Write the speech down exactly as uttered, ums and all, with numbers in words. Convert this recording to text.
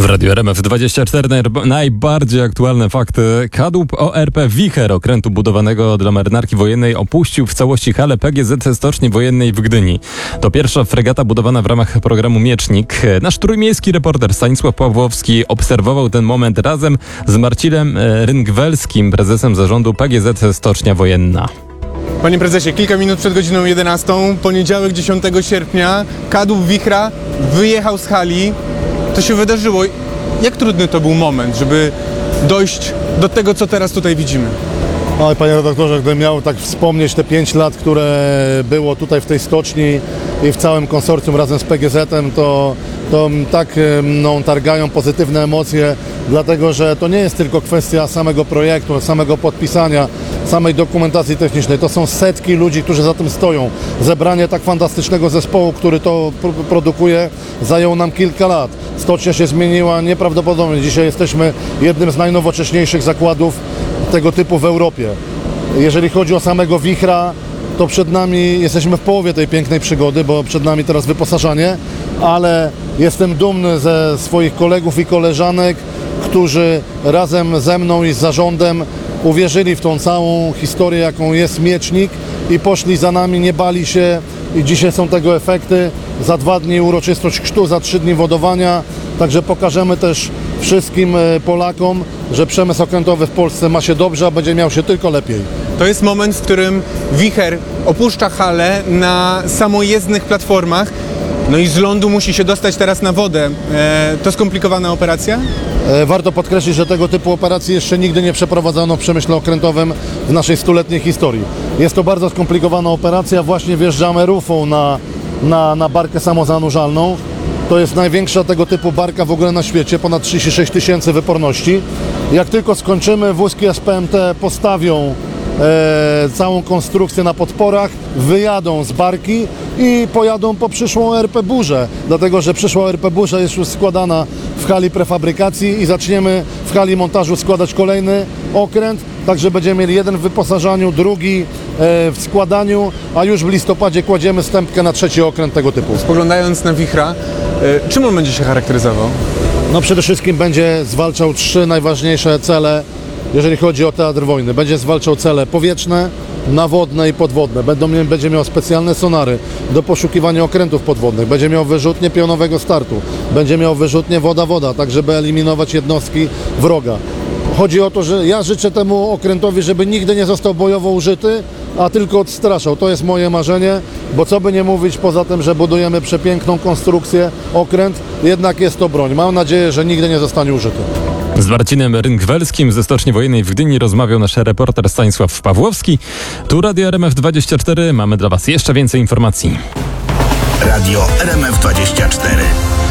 Radiu R M F dwadzieścia cztery naj- najbardziej aktualne fakty. Kadłub O R P Wicher, okrętu budowanego dla marynarki wojennej, opuścił w całości halę P G Z Stoczni Wojennej w Gdyni. To pierwsza fregata budowana w ramach programu Miecznik. Nasz trójmiejski reporter Stanisław Pawłowski obserwował ten moment razem z Marcinem Ryngwelskim, prezesem zarządu P G Z Stocznia Wojenna. Panie prezesie, kilka minut przed godziną jedenastą, poniedziałek dziesiątego sierpnia, kadłub Wichra wyjechał z hali. To się wydarzyło. Jak trudny to był moment, żeby dojść do tego, co teraz tutaj widzimy? Oj, panie redaktorze, gdybym miał tak wspomnieć te pięć lat, które było tutaj w tej stoczni i w całym konsorcjum razem z P G Z-em, to, to tak mną targają pozytywne emocje, dlatego że to nie jest tylko kwestia samego projektu, samego podpisania, samej dokumentacji technicznej. To są setki ludzi, którzy za tym stoją. Zebranie tak fantastycznego zespołu, który to pr- produkuje, zajęło nam kilka lat. Stocznia się zmieniła nieprawdopodobnie. Dzisiaj jesteśmy jednym z najnowocześniejszych zakładów tego typu w Europie. Jeżeli chodzi o samego Wichra, to przed nami, jesteśmy w połowie tej pięknej przygody, bo przed nami teraz wyposażanie, ale jestem dumny ze swoich kolegów i koleżanek, którzy razem ze mną i z zarządem uwierzyli w tą całą historię, jaką jest Miecznik, i poszli za nami, nie bali się, i dzisiaj są tego efekty. Za dwa dni uroczystość chrztu, za trzy dni wodowania, także pokażemy też wszystkim Polakom, że przemysł okrętowy w Polsce ma się dobrze, a będzie miał się tylko lepiej. To jest moment, w którym Wicher opuszcza halę na samojezdnych platformach, no i z lądu musi się dostać teraz na wodę. E, to skomplikowana operacja? E, warto podkreślić, że tego typu operacji jeszcze nigdy nie przeprowadzono w przemyśle okrętowym w naszej stuletniej historii. Jest to bardzo skomplikowana operacja. Właśnie wjeżdżamy rufą na, na, na barkę samozanurzalną. To jest największa tego typu barka w ogóle na świecie, ponad trzydzieści sześć tysięcy wyporności. Jak tylko skończymy, wózki S P M T postawią e, całą konstrukcję na podporach, wyjadą z barki i pojadą po przyszłą R P Burzę, dlatego że przyszła R P Burza jest już składana w hali prefabrykacji i zaczniemy w hali montażu składać kolejny okręt, także będziemy mieli jeden w wyposażeniu, drugi w składaniu, a już w listopadzie kładziemy stępkę na trzeci okręt tego typu. Spoglądając na Wichra, czym on będzie się charakteryzował? No przede wszystkim będzie zwalczał trzy najważniejsze cele, jeżeli chodzi o teatr wojny. Będzie zwalczał cele powietrzne, nawodne i podwodne. Będą, będzie miał specjalne sonary do poszukiwania okrętów podwodnych. Będzie miał wyrzutnie pionowego startu. Będzie miał wyrzutnie woda-woda, tak żeby eliminować jednostki wroga. Chodzi o to, że ja życzę temu okrętowi, żeby nigdy nie został bojowo użyty, a tylko odstraszał. To jest moje marzenie, bo co by nie mówić, poza tym, że budujemy przepiękną konstrukcję, okręt, jednak jest to broń. Mam nadzieję, że nigdy nie zostanie użyty. Z Marcinem Ryngwelskim ze Stoczni Wojennej w Gdyni rozmawiał nasz reporter Stanisław Pawłowski. Tu Radio R M F dwadzieścia cztery. Mamy dla Was jeszcze więcej informacji. Radio R M F dwadzieścia cztery.